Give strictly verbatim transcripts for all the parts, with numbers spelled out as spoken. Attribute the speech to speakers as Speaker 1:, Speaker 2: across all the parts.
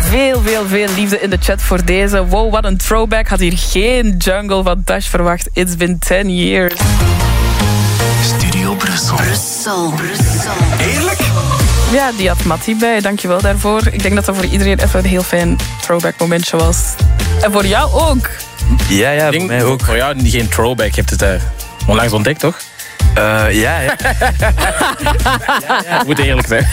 Speaker 1: Veel, veel, veel liefde in de chat voor deze. Wow, wat een throwback. Had hier geen Jungle van Dash verwacht. It's been ten years.
Speaker 2: Studio Brussel.
Speaker 3: Brussel. Brussel.
Speaker 2: Eerlijk?
Speaker 1: Ja, die had Mattie bij. Dankjewel daarvoor. Ik denk dat dat voor iedereen even een heel fijn throwback momentje was. En voor jou ook.
Speaker 4: Ja, ja,
Speaker 5: Ik denk,
Speaker 4: voor mij ook.
Speaker 5: Voor jou geen throwback. Je hebt het uh, onlangs ontdekt, toch?
Speaker 4: Uh, ja, ja. ja,
Speaker 5: ja. Moet eerlijk zijn.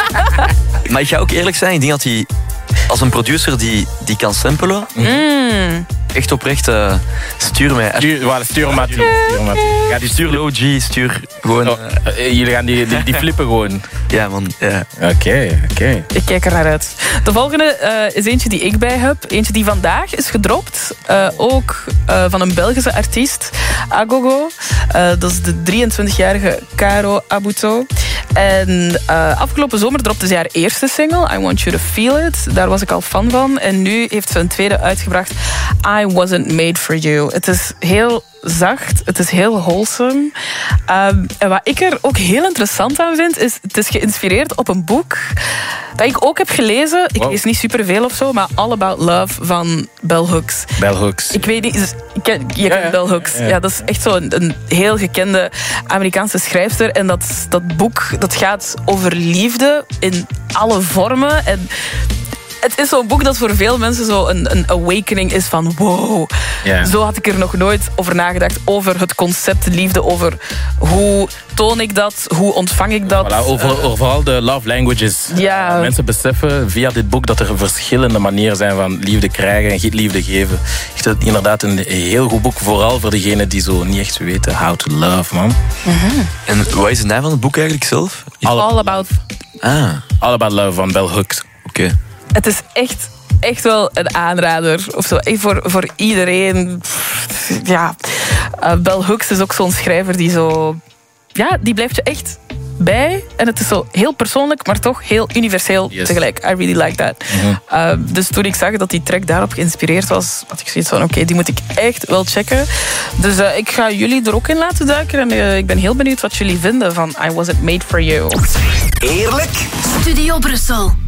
Speaker 4: Maar ik ga ook eerlijk zijn, ik denk dat hij als een producer die, die kan samplen,
Speaker 1: Mm.
Speaker 4: echt oprecht, uh, stuur mij.
Speaker 5: Stuur, voilà, stuur Mattie. Stuur Mattie. Ga die
Speaker 4: Stuur Low G, stuur gewoon...
Speaker 5: Oh, uh, jullie gaan die, die, die flippen gewoon.
Speaker 4: Ja, man. Ja.
Speaker 5: Oké, okay, oké. Okay.
Speaker 1: Ik kijk er naar uit. De volgende uh, is eentje die ik bij heb. Eentje die vandaag is gedropt. Uh, ook uh, van een Belgische artiest. Agogo. Uh, dat is de drieëntwintigjarige Caro Abuto. En uh, afgelopen zomer dropte ze haar eerste single. I Want You To Feel It. Daar was ik al fan van. En nu heeft ze een tweede uitgebracht. I Wasn't Made For You. Het is heel zacht. Het is heel wholesome. Um, en wat ik er ook heel interessant aan vind, is het is geïnspireerd op een boek dat ik ook heb gelezen. Ik
Speaker 5: wow.
Speaker 1: lees niet superveel of zo, maar All About Love van Bell Hooks.
Speaker 5: Bell Hooks.
Speaker 1: Ik weet niet, dus, ik ken, je
Speaker 5: ja,
Speaker 1: kent
Speaker 5: ja.
Speaker 1: Bell Hooks.
Speaker 5: Ja, ja.
Speaker 1: Ja, dat is echt zo'n een heel gekende Amerikaanse schrijfster. En dat, dat boek dat gaat over liefde in alle vormen. En het is zo'n boek dat voor veel mensen zo een, een awakening is van wow.
Speaker 5: Ja.
Speaker 1: Zo had ik er nog nooit over nagedacht. Over het concept liefde. Over hoe toon ik dat? Hoe ontvang ik dat?
Speaker 5: Voilà, over, over al de love languages.
Speaker 1: Ja.
Speaker 5: Mensen beseffen via dit boek dat er verschillende manieren zijn van liefde krijgen en liefde geven. Echt inderdaad een heel goed boek. Vooral voor degenen die zo niet echt weten how to love, man.
Speaker 1: Mm-hmm.
Speaker 4: En wat is de naam van het boek eigenlijk zelf?
Speaker 1: All, All About...
Speaker 4: Ah,
Speaker 5: All About Love van Bell Hooks.
Speaker 4: oké. Okay.
Speaker 1: Het is echt, echt wel een aanrader. Of zo. Echt voor, voor iedereen. Ja. Uh, Bell Hooks is ook zo'n schrijver die zo... Ja, die blijft je echt bij. En het is zo heel persoonlijk, maar toch heel universeel
Speaker 5: Yes.
Speaker 1: tegelijk. I really like that.
Speaker 5: Mm-hmm.
Speaker 1: Uh, dus toen ik zag dat die track daarop geïnspireerd was, had ik zoiets van, oké, okay, die moet ik echt wel checken. Dus uh, ik ga jullie er ook in laten duiken. En uh, ik ben heel benieuwd wat jullie vinden van I Wasn't Made For You.
Speaker 2: Eerlijk?
Speaker 3: Studio Brussel.